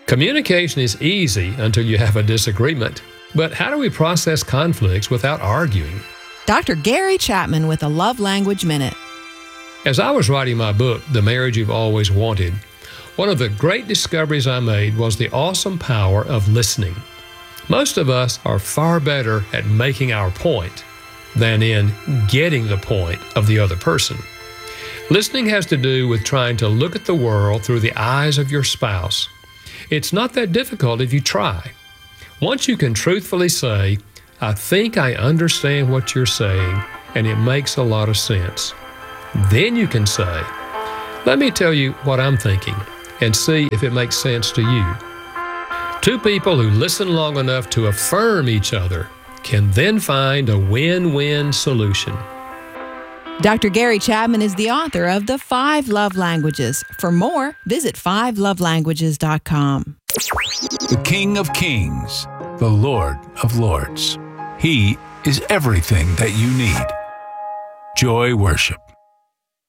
Communication is easy until you have a disagreement. But how do we process conflicts without arguing? Dr. Gary Chapman with a Love Language Minute. As I was writing my book, The Marriage You've Always Wanted, one of the great discoveries I made was the awesome power of listening. Most of us are far better at making our point than in getting the point of the other person. Listening has to do with trying to look at the world through the eyes of your spouse. It's not that difficult if you try. Once you can truthfully say, I think I understand what you're saying, and it makes a lot of sense. Then you can say, let me tell you what I'm thinking, and see if it makes sense to you. Two people who listen long enough to affirm each other can then find a win-win solution. Dr. Gary Chapman is the author of The 5 Love Languages. For more, visit 5lovelanguages.com. The King of Kings, the Lord of Lords. He is everything that you need. Joy Worship.